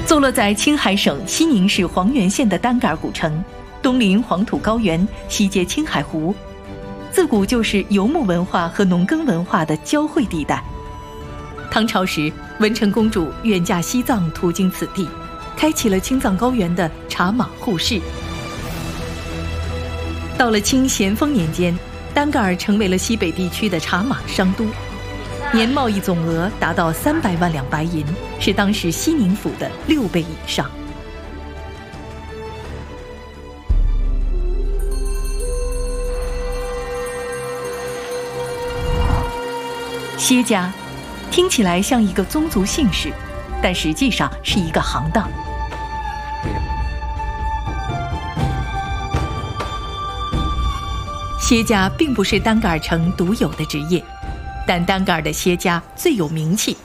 坐落在青海省西宁市黄原县的丹格尔古城，东临黄土高原，西接青海湖，自古就是游牧文化和农耕文化的交汇地带。唐朝时，文成公主远嫁西藏，途经此地，开启了青藏高原的茶马互市。到了清咸丰年间，丹格尔成为了西北地区的茶马商都，年贸易总额达到300万两白银，是当时西宁府的6倍以上。歇家听起来像一个宗族姓氏，但实际上是一个行当。歇家并不是丹格尔城独有的职业，但丹格尔的歇家最有名气。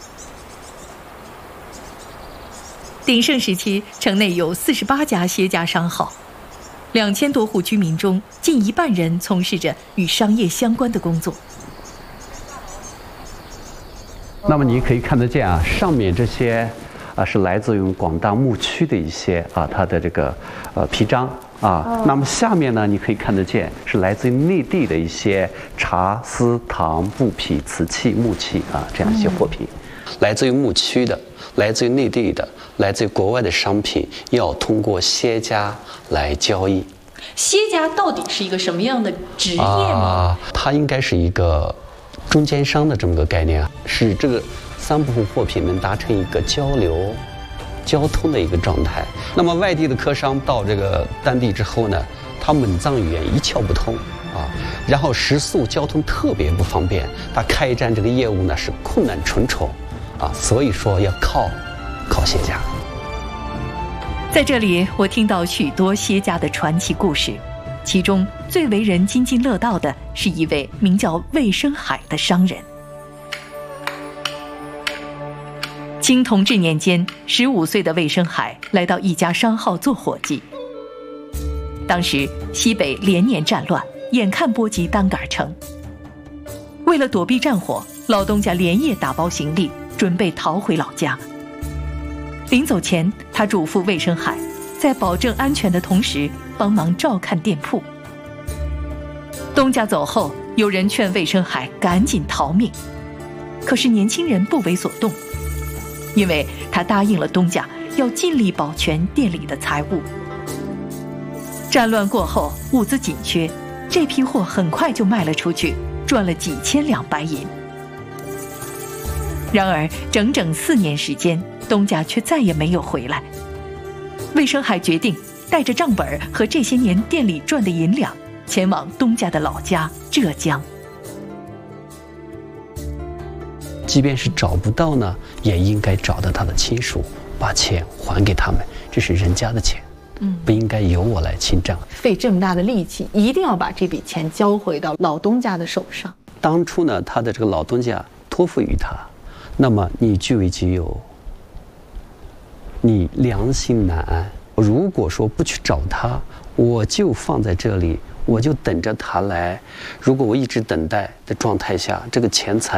鼎盛时期，城内有48家歇家商号，2000多户居民中，近1半人从事着与商业相关的工作。 那么你可以看得见啊，上面这些是来自于广大牧区的一些它的这个皮章啊。那么下面呢，你可以看得见是来自于内地的一些茶、丝、糖、布匹、瓷器、木器这样一些货品。来自于牧区的，来自于内地的，来自于国外的商品，要通过歇家来交易。 歇家到底是一个什么样的职业吗？ 它应该是一个中间商的这么个概念使这个3部分货品能达成一个交流、交通的一个状态。那么外地的客商到这个当地之后呢，他蒙藏语言一窍不通然后食宿交通特别不方便，他开展这个业务呢是困难重重所以说要靠歇家。 在这里，我听到许多歇家的传奇故事。其中最为人津津乐道的是一位名叫魏生海的商人。清同治年间，15岁的魏生海来到一家商号做伙计。当时西北连年战乱，眼看波及丹格尔城。为了躲避战火，老东家连夜打包行李，准备逃回老家。临走前，他嘱咐魏生海，在保证安全的同时，帮忙照看店铺。东家走后，有人劝魏生海赶紧逃命，可是年轻人不为所动，因为他答应了东家要尽力保全店里的财物。战乱过后，物资紧缺，这批货很快就卖了出去，赚了几千两白银。然而整整4年时间，东家却再也没有回来。魏生海决定带着账本和这些年店里赚的银两，前往东家的老家浙江。 即便是找不到呢，也应该找到他的亲属，把钱还给他们，这是人家的钱，不应该由我来清账。 费这么大的力气，一定要把这笔钱交回到老东家的手上。 当初呢，他的这个老东家托付于他，那么你据为己有，你良心难安。如果说不去找他，我就放在这里，我就等着他来。如果我一直等待的状态下，这个钱财